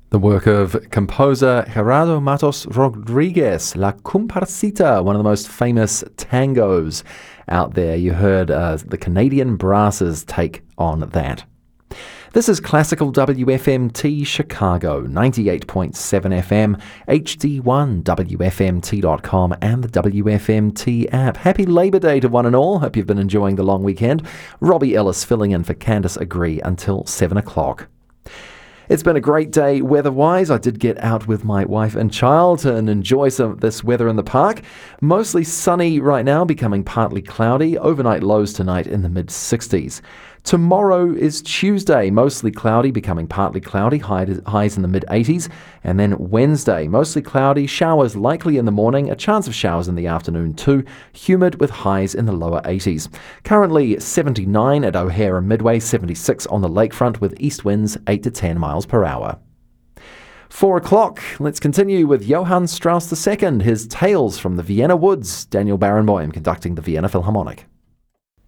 The work of composer Gerardo Matos Rodriguez, La Comparsita, one of the most famous tangos out there. You heard the Canadian Brasses take on that. This is Classical WFMT Chicago, 98.7 FM, HD1, WFMT.com, and the WFMT app. Happy Labor Day to one and all. Hope you've been enjoying the long weekend. Robbie Ellis filling in for Candice Agree until 7 o'clock. It's been a great day weather-wise. I did get out with my wife and child and enjoy this weather in the park. Mostly sunny right now, becoming partly cloudy. Overnight lows tonight in the mid-60s. Tomorrow is Tuesday, mostly cloudy, becoming partly cloudy, highs in the mid-80s. And then Wednesday, mostly cloudy, showers likely in the morning, a chance of showers in the afternoon too, humid with highs in the lower 80s. Currently 79 at O'Hare and Midway, 76 on the lakefront with east winds 8 to 10 miles per hour. 4 o'clock, let's continue with Johann Strauss II, his Tales from the Vienna Woods, Daniel Barenboim conducting the Vienna Philharmonic.